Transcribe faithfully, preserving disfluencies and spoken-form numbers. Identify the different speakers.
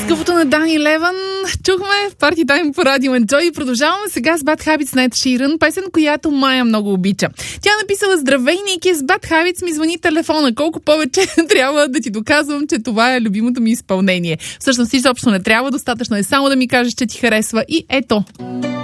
Speaker 1: Скъпото на Дани Леван чухме в Party Time по Радио Enjoy и продължаваме сега с Bad Habits на Ed Sheeran, песен, която Майя много обича. Тя написала: здравей, Ники, с Bad Habits ми звъни телефона. Колко повече трябва да ти доказвам, че това е любимото ми изпълнение. Всъщност изобщо не трябва, достатъчно е само да ми кажеш, че ти харесва и ето.